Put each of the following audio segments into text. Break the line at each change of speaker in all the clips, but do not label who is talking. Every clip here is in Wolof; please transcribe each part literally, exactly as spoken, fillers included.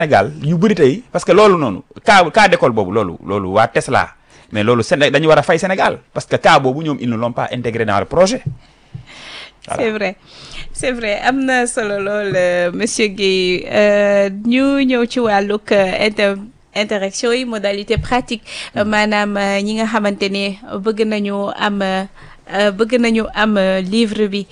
Sénégal yu bëri tey parce que loolu noonu cas cas d'école boobu loolu loolu waa Tesla mais loolu Séné dañu war a fay Sénégal parce que cas boobu ñoom ils ne l'ont pas intégré dans le projet.
Voilà. C'est vrai c'est vrai am na solo lool monsieur Guèye ñu ñëw ci wàllug inter interaction yi modalité pratique maanaam ñi nga xamante ne bëgg nañu am bëgg nañu am livre bi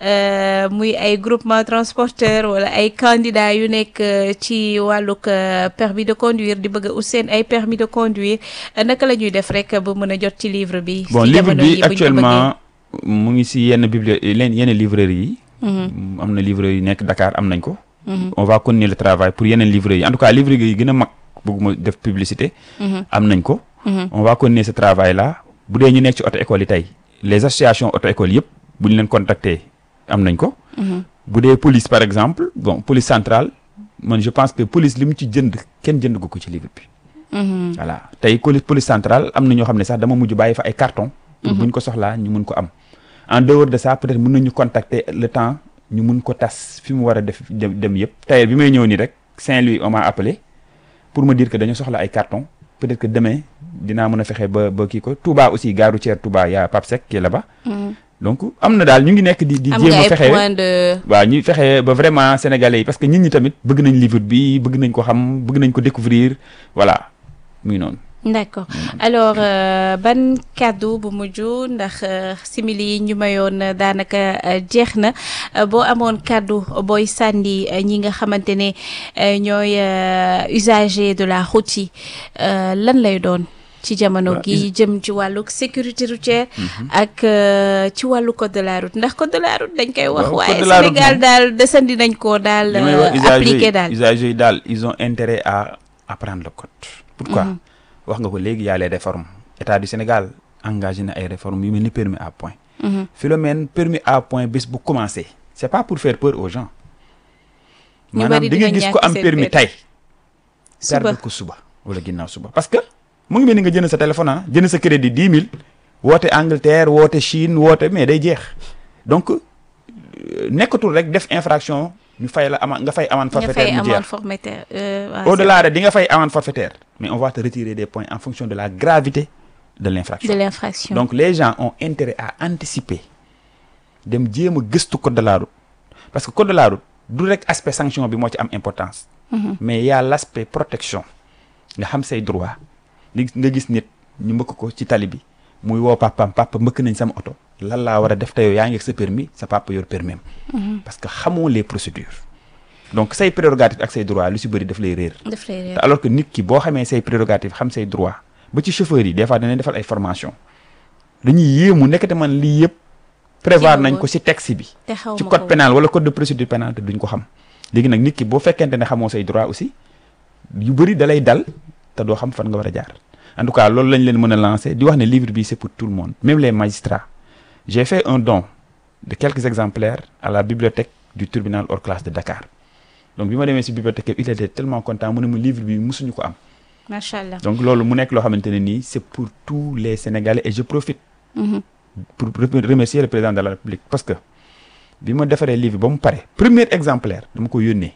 muy ay groupement transporteur wala ay candidats yu nekk ci wàllug permis de conduire di bëgg ut seen ay permis de conduire naka la ñuy def rek ba mën a jot ci livre bi.
bon livre bi actuellement mu ngi si yenn bibli leen yenn librairie yi. am na librairie yi nekk Dakar am nañ ko. on va continuer le travail pour yeneen librairie yi en tout cas librairie yi gën a mag bëgguma def publicité. am nañ ko. on va continuer ce travail là bu dee ñu nekk ci auto école yi tey les associations auto école yëpp bu ñu leen contacter am nañ ko. bu dee police par exemple bon police centrale man je pense que police li mu ci jënd kenn jënd ko ko ci livre bi. voilà tey police centrale am na ñoo xam ne sax dama mujj bàyyi fa ay carton pour bu ñu ko soxlaa ñu mun ko am. en dehors de ça peut-être mën nañu contacter le temps ñu mun ko tas fi mu war a def dem dem yëpp tey bi may ñëw nii rek Saint-Louis on m'a appelé pour me dire que dañu soxla ay carton peut-être que demain dinaa mën a fexe ba ba kii ko Touba aussi gare routière Touba y a Pape Seck qui est là-bas. donc am na daal ñu ngi nekk di di jéem a fexe waaw ñu fexe ba vraiment sénégalais yi parce que nit ñi tamit bëgg nañ livre bi bëgg nañ ko xam bëgg nañ ko découvrir voilà muy noonu.
d'accord alors ban kàddu bu mujj ndax simili yi ñu mayoon daanaka jeex na boo amoon kàddu booy sànni ñi nga xamante ne ñooy usagers de la route yi lan lay doon ci jamono gi jëm ci wàllu sécurité routière ak ci wàllu code de la route ndax code de la route dañ koy wax waaye Sénégal daal desandi nañ ko daal appliqué daal
usagers yi daal ils ont intérêt à apprendre le code. Pourquoi wax nga ko léegi y a les réformes état du Sénégal engagé na ay réformes yu mel ni permis à point. Philomène permis à point bés bu commencé c'est pas pour faire peur aux gens. maanaam di nga gis ko am permis tey. perdre ko suba wala ginnaaw suba parce que mu ngi mel ni nga jënd sa téléphone ah jënd sa crédit dix mille woote Angleterre woote Chine woote mais day jeex donc nekkatul rek def infraction ñu fay la ama nga fay amende forfaitaire mu jeex au-delà di nga fay amende forfaitaire mais on va te retirer des points en fonction de la gravité de l'infraction.
de l'infraction.
donc les gens ont intérêt à anticiper dem jéem a gëstu code de la route parce que code de la route du rek aspect sanction bi moo ci am importance. mais y a l'aspect protection nga xam say droit li nga gis nit ñu mbëkk ko ci tali bi muy woo papam papa mbëkk nañ sama oto lan laa war a def te yow yaa ngi ak sa permis sa papa yor permis parce que xamoo les procédures donc say prérogatives ak say droits lu si bëri daf lay réer.
daf lay réer
te alors que nit ki boo xamee say prérogatives xam say droits ba ci chauffeurs yi des fois danañ defal ay formation dañuy yéemu nekkate man lii yëpp prévoir nañ ko si texte bi ci code pénal wala code de procédure pénale te duñ ko xam léegi nag nit ki boo fekkente ne xamoo say droits aussi yu bëri da lay dal te doo xam fan nga war a jaar en tout cas loolu lañ leen mën a lancer di wax ne livre bi c'est pour tout le monde même les magistrats j'ai fait un don de quelques exemplaires à la bibliothèque du tribunal hors classe de Dakar donc bi ma demee si bibliothèque il était tellement content mu ne mu livre bi musuñu ko am.
macha allah
donc loolu mu nekk loo xamante ne nii c'est pour tous les Sénégalais et je profite. Mm-hmm. pour remercier le président de la République parce que bi ma defaree livre ba mu pare premier exemplaire dama ko yónnee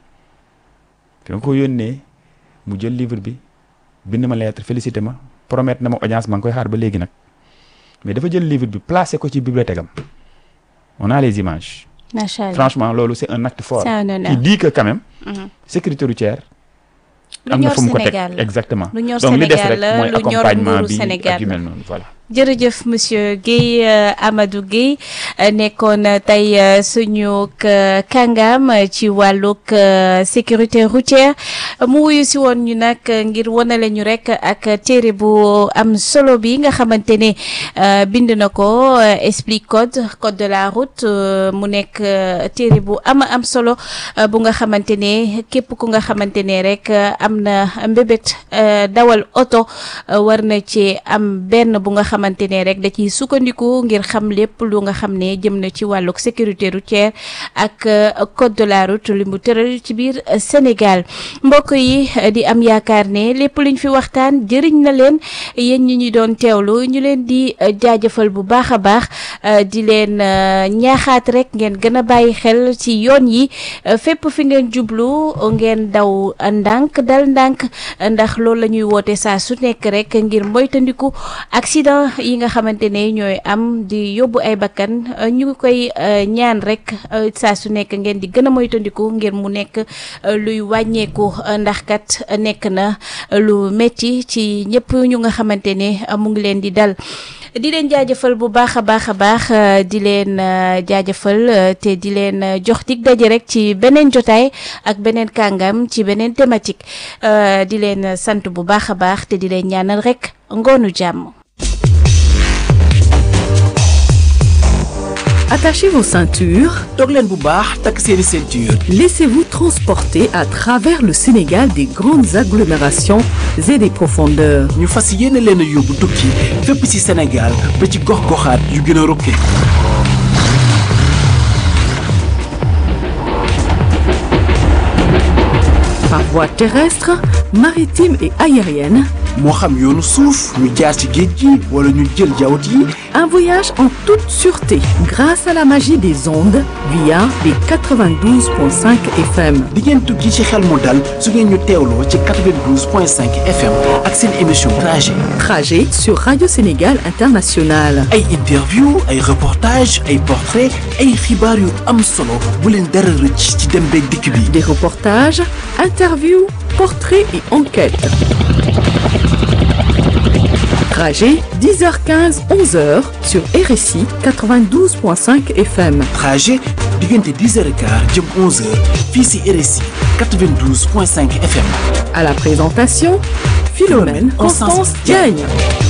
dama ko yónnee mu jël livre bi bind ma lettre félicité ma promettre na ma audience maa ngi koy xaar ba léegi nag mais dafa jël livre bi placé ko ci bibliothèque am on a les images.
macha allah
franchement loolu c'est un acte fort.
c'est un honneur
qui dit que quand même.
Mm-hmm.
sécurité routière.
lu
am na
ñor
fu mu ko teg
Sénégal
exactement
lu ñor
donc li des
Sénégal
rek mooy
lu ñor
accompagnement
nguuru
bi
Sénégal
ak yu mel noonu voilà.
jërëjëf monsieur Guèye Amadou Guèye nekkoon tey suñu kàngam ci wàllug sécurité routière mu wuyu si woon ñu nag ngir wanale ñu rek ak téere bu am solo bi nga xamante ne bind na ko explique code code de la route mu nekk téere bu am am solo bu nga xamante ne képp ku nga xamante ne rek am na mbébét dawal oto war na ci am benn bu nga xamante xamante ne rek da ciy sukkandiku ngir xam lépp lu nga xam ne jëm na ci wàllug sécurité routière ak code de la route li mu tëral ci biir Sénégal mbokk yi di am yaakaar ne lépp luñ fi waxtaan jëriñ na leen yéen ñi ñu doon teewlu ñu leen di jaajëfal bu baax a baax di leen ñaaxaat rek ngeen gën a bàyyi xel ci yoon yi fépp fi ngeen jublu ngeen daw ndànk dal ndànk ndax loolu la ñuy woote saa su nekk rek ngir moytandiku accident yi nga xamante ne ñooy am di yóbbu ay bakkan ñu koy ñaan rek saa su nekk ngeen di gën a moytandiku ngir mu nekk luy wàññeeku ndax kat nekk na lu metti ci ñëpp ñu nga xamante ne mu ngi leen di dal di leen jaajëfal bu baax a baax a baax di leen jaajëfal te di leen jox dig daje rek ci beneen jotaay ak beneen kàngam ci beneen thématique di leen sant bu baax a baax te di leen ñaanal rek ngoonu jàmm.
Attachez vos ceintures.
Toog leen bu baax takk seeni ceinture.
Laissez-vous transporter à travers le Sénégal des grandes agglomérations et des profondeurs.
ñu fas yéene leen a yóbbu tukki fépp ci Sénégal ba ci gox-goxaat yu gën a rokke.
Par voie terrestre, maritime et aérienne.
moo xam yoonu suuf ñu jaar ci géej gi wala ñu jël jawut yi.
Un voyage en toute sûreté grâce à la magie des ondes via les quatre-vingt-douze point cinq F M.
di ngeen tukki ci xel mu dal su ngeen ñu teewloo ci quatre-vingt-douze point cinq F M ak seen émission trajet.
Trajet sur Radio Sénégal International.
ay interview ay reportage ay portrait ay xibaar yu am solo bu leen dara rëcc ci dem beeg dikk bi.
Des reportages, interviews, portraits et enquêtes. Trajet dix heures quinze onze heures sur R S I quatre-vingt-douze point cinq F M.
Trajet diggante dix heures quinze jëm onze heures fii ci R S I quatre-vingt-douze point cinq F M.
À la présentation, Philomène Constance Diagne.